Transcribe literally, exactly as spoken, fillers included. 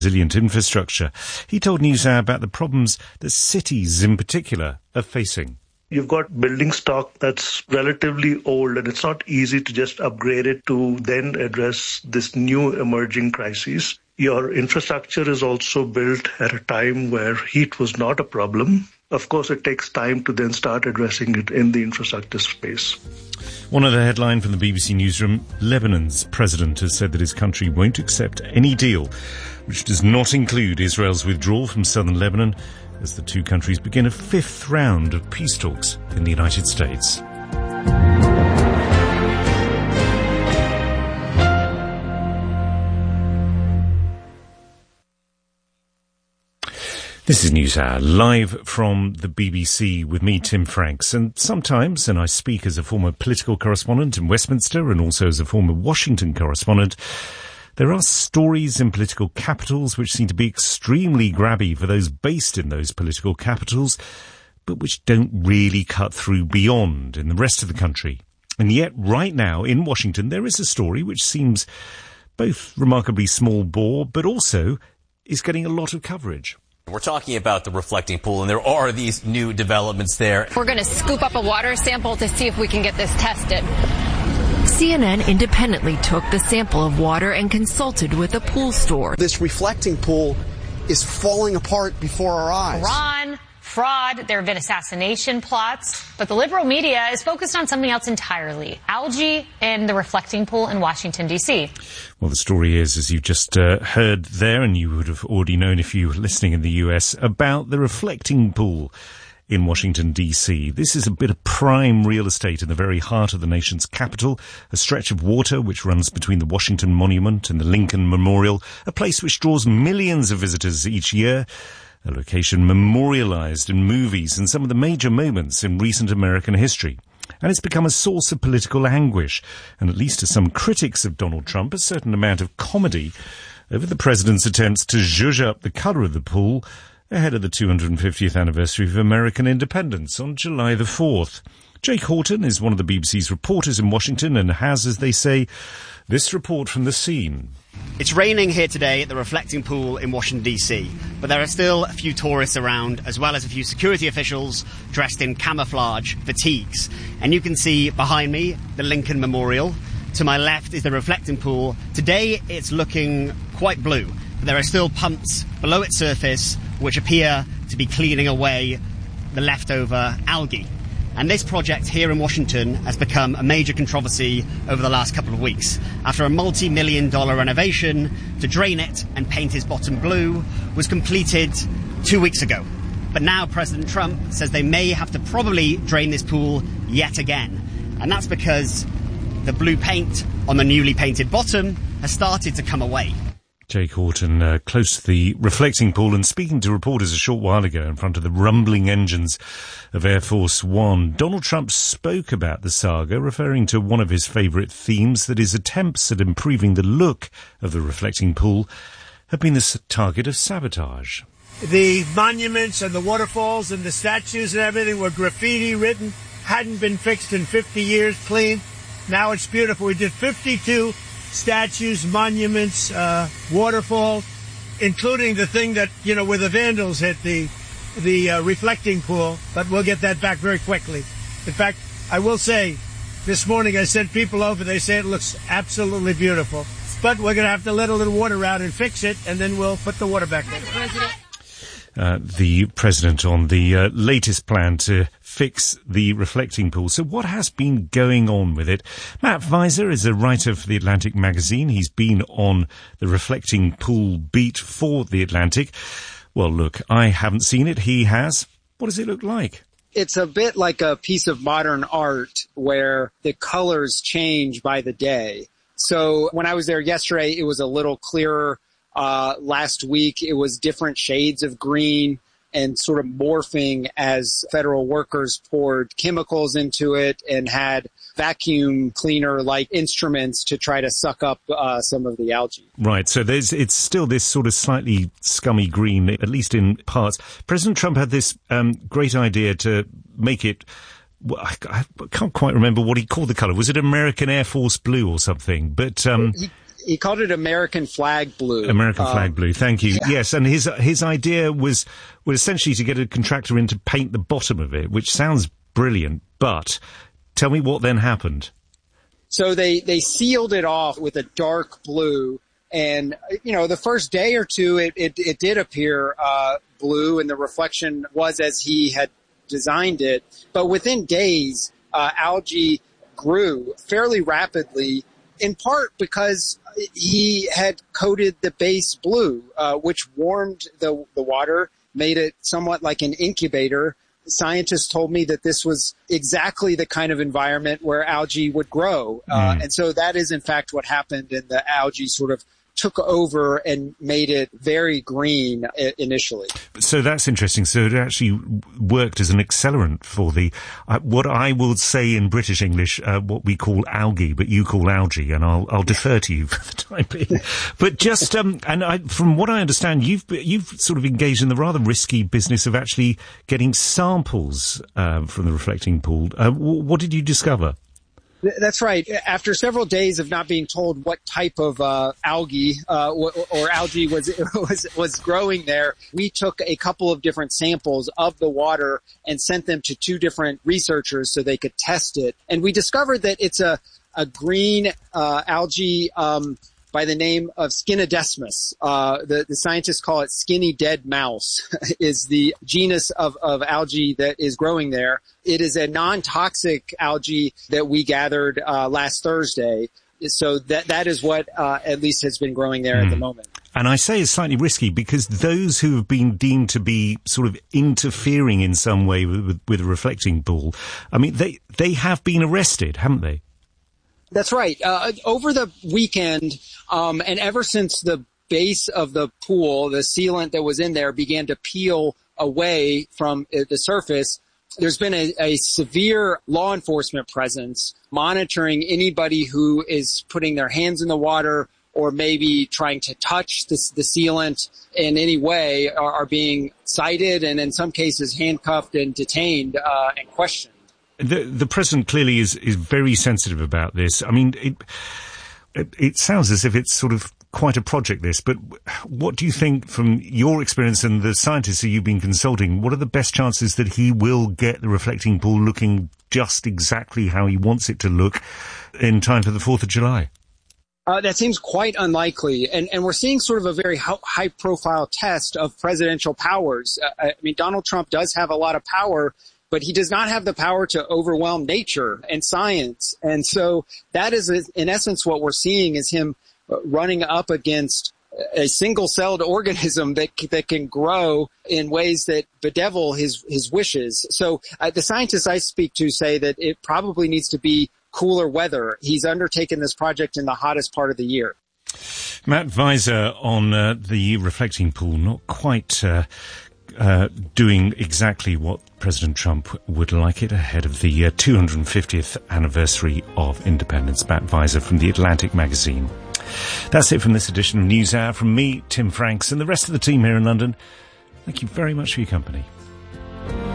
resilient infrastructure. He told NewsHour about the problems that cities in particular are facing. You've got building stock that's relatively old, and it's not easy to just upgrade it to then address this new emerging crises. Your infrastructure is also built at a time where heat was not a problem. Of course, it takes time to then start addressing it in the infrastructure space. One other headline from the B B C Newsroom, Lebanon's president has said that his country won't accept any deal which does not include Israel's withdrawal from southern Lebanon as the two countries begin a fifth round of peace talks in the United States. This is NewsHour, live from the B B C with me, Tim Franks. And sometimes, and I speak as a former political correspondent in Westminster and also as a former Washington correspondent, there are stories in political capitals which seem to be extremely grabby for those based in those political capitals, but which don't really cut through beyond in the rest of the country. And yet, right now, in Washington, there is a story which seems both remarkably small bore, but also is getting a lot of coverage. We're talking about the reflecting pool, and there are these new developments there. We're going to scoop up a water sample to see if we can get this tested. C N N independently took the sample of water and consulted with a pool store. This reflecting pool is falling apart before our eyes. Iran, fraud, there have been assassination plots, but the liberal media is focused on something else entirely. Algae in the reflecting pool in Washington, D C. Well, the story is, as you've just uh, heard there, and you would have already known if you were listening in the U S, about the reflecting pool in Washington, D C. This is a bit of prime real estate in the very heart of the nation's capital, a stretch of water which runs between the Washington Monument and the Lincoln Memorial, a place which draws millions of visitors each year, a location memorialized in movies and some of the major moments in recent American history. And it's become a source of political anguish, and at least to some critics of Donald Trump, a certain amount of comedy over the president's attempts to zhuzh up the colour of the pool ahead of the two hundred fiftieth anniversary of American independence on July the fourth. Jake Horton is one of the B B C's reporters in Washington and has, as they say, this report from the scene. It's raining here today at the reflecting pool in Washington, D C, but there are still a few tourists around, as well as a few security officials dressed in camouflage fatigues. And you can see behind me the Lincoln Memorial. To my left is the reflecting pool. Today it's looking quite blue, but there are still pumps below its surface which appear to be cleaning away the leftover algae. And this project here in Washington has become a major controversy over the last couple of weeks. After a multi-million dollar renovation to drain it and paint its bottom blue was completed two weeks ago. But now President Trump says they may have to probably drain this pool yet again. And that's because the blue paint on the newly painted bottom has started to come away. Jake Horton, uh, close to the reflecting pool and speaking to reporters a short while ago in front of the rumbling engines of Air Force One. Donald Trump spoke about the saga, referring to one of his favourite themes, that his attempts at improving the look of the reflecting pool have been the target of sabotage. The monuments and the waterfalls and the statues and everything were graffiti written, hadn't been fixed in fifty years clean. Now it's beautiful. We did fifty-two statues, monuments, uh, waterfalls, including the thing that, you know, where the vandals hit the the uh, reflecting pool, but we'll get that back very quickly. In fact, I will say, this morning I sent people over, they say it looks absolutely beautiful. But we're going to have to let a little water out and fix it, and then we'll put the water back in. Uh, the president on the uh, latest plan to fix the reflecting pool. So what has been going on with it? Matt Visor is a writer for The Atlantic magazine. He's been on the reflecting pool beat for The Atlantic. Well, look, I haven't seen it. He has. What does it look like? It's a bit like a piece of modern art where the colors change by the day. So when I was there yesterday, it was a little clearer. Uh, last week, it was different shades of green and sort of morphing as federal workers poured chemicals into it and had vacuum cleaner-like instruments to try to suck up uh, some of the algae. Right, so there's it's still this sort of slightly scummy green, at least in parts. President Trump had this um, great idea to make it... Well, I, I can't quite remember what he called the colour. Was it American Air Force Blue or something? But um, he, He called it American flag blue. American flag um, blue. Thank you. Yeah. Yes, and his his idea was was essentially to get a contractor in to paint the bottom of it, which sounds brilliant. But tell me what then happened. So they they sealed it off with a dark blue, and you know the first day or two it it, it did appear uh, blue, and the reflection was as he had designed it. But within days, uh, algae grew fairly rapidly, in part because he had coated the base blue, uh, which warmed the, the water, made it somewhat like an incubator. Scientists told me that this was exactly the kind of environment where algae would grow. Uh, mm. And so that is, in fact, what happened, and the algae sort of took over and made it very green initially. So that's interesting. So it actually worked as an accelerant for the, uh, what I will say in British English, uh, what we call algae, but you call algae, and I'll, I'll defer to you for the time being. But just, um, and I, from what I understand, you've, you've sort of engaged in the rather risky business of actually getting samples, uh, from the reflecting pool. Uh, w- what did you discover? That's right. After several days of not being told what type of uh, algae uh, or, or algae was, was was growing there, we took a couple of different samples of the water and sent them to two different researchers so they could test it. And we discovered that it's a a green uh, algae um, by the name of Skinodesmus. Uh, the, the scientists call it skinny dead mouse is the genus of, of algae that is growing there. It is a non-toxic algae that we gathered uh, last Thursday. So that that is what uh, at least has been growing there mm. at the moment. And I say it's slightly risky because those who have been deemed to be sort of interfering in some way with, with, with a reflecting pool, I mean, they, they have been arrested, haven't they? That's right. Uh, over the weekend, um, and ever since the base of the pool, the sealant that was in there began to peel away from uh, the surface, there's been a, a severe law enforcement presence monitoring anybody who is putting their hands in the water or maybe trying to touch the, the sealant in any way are, are being cited and in some cases handcuffed and detained uh, and questioned. The, the president clearly is, is very sensitive about this. I mean, it, it, it sounds as if it's sort of quite a project, this, but what do you think from your experience and the scientists that you've been consulting, what are the best chances that he will get the reflecting pool looking just exactly how he wants it to look in time for the fourth of July? Uh, that seems quite unlikely. And, and we're seeing sort of a very high profile test of presidential powers. Uh, I mean, Donald Trump does have a lot of power, but he does not have the power to overwhelm nature and science. And so that is, in essence, what we're seeing is him running up against a single-celled organism that that can grow in ways that bedevil his, his wishes. So uh, the scientists I speak to say that it probably needs to be cooler weather. He's undertaken this project in the hottest part of the year. Matt Viser on uh, the reflecting pool, not quite uh, uh, doing exactly what President Trump would like it ahead of the uh, two hundred fiftieth anniversary of independence. Matt Viser from The Atlantic magazine. That's it from this edition of NewsHour. From me, Tim Franks, and the rest of the team here in London, thank you very much for your company.